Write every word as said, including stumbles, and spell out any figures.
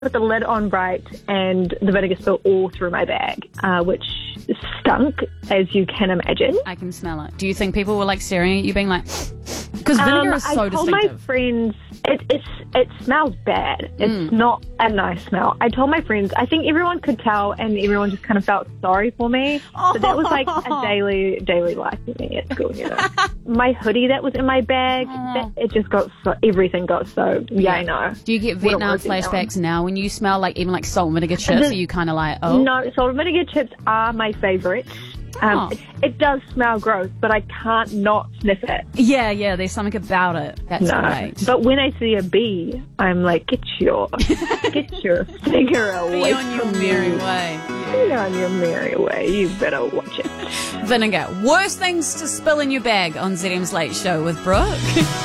put the lid on right and the vinegar spilled all through my bag, uh, which stunk, as you can imagine. I can smell it. Do you think people were like staring at you being like... Because vinegar um, is so I told distinctive. my friends, it, it's, it smells bad. It's Mm. not a nice smell. I told my friends, I think everyone could tell, and everyone just kind of felt sorry for me. Oh. So that was like a daily daily life for me at school, you know. My hoodie that was in my bag, Oh. that, it just got, so, everything got soaked. Yeah, I know. Do you get Wouldn't Vietnam wanna see that flashbacks now when you smell like even like salt and vinegar chips? The- Are you kind of like, oh? No, salt and vinegar chips are my favourite. Um, Oh. it, it does smell gross, but I can't not sniff it. Yeah, yeah, there's something about it. That's No, great. but when I see a bee, I'm like, get your, get your finger away Be on your from merry me. way. Be on your merry way. You better watch it. Vinegar. Worst things to spill in your bag on Z M's Late Show with Brooke.